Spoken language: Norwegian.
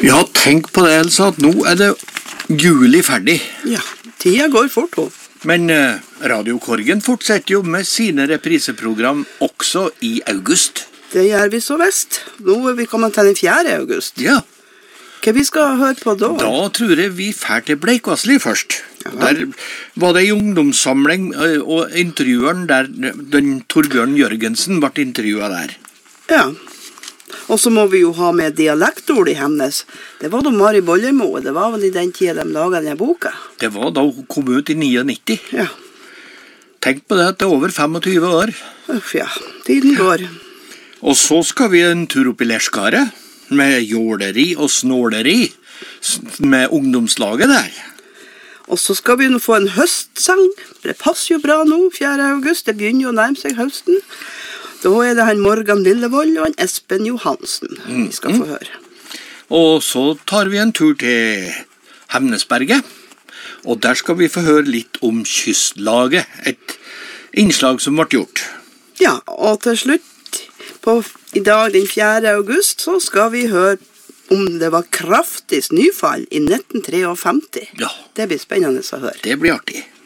Ja, tenk på det, Elsa, at nå det juli ferdig. Ja, tida går fort, hun. Men Radio Korgen fortsetter jo med sine repriseprogram også i august. Det gjør vi så vest. Nå vi kommet til den 4. august. Ja. Hva vi skal høre på da? Da tror jeg vi fær til Bleikvassli først. Ja. Der var det en ungdomssamling, og intervjueren der, den Torbjørn Jørgensen, ble intervjuet der. Ja. Og så må vi jo ha med dialektord i Hemnes. Det var da Mari Bollemo, det var vel i den tida de laget denne boka. Det var da hun kom ut i 99. Ja. Tenk på det at det over 25 år. Uff, ja. Tiden går. Og så skal vi en tur opp i Lerskaret, med jåleri og snåleri, med ungdomslaget der. Og så skal vi nå få en høstsang. Det passer jo bra nå, 4. august. Det begynner jo å nærme seg høsten. Da det han Morgan Lillevold og han Espen Johansen vi skal få høre. Og så tar vi en tur til Hemnesberget, og der skal vi få høre litt om Kystlaget, et innslag som ble gjort. Ja, og til slutt, i dag den 4. august, så skal vi høre om det var kraftig snøfall i 1953. Ja. Det blir spennende å høre. Det blir artig.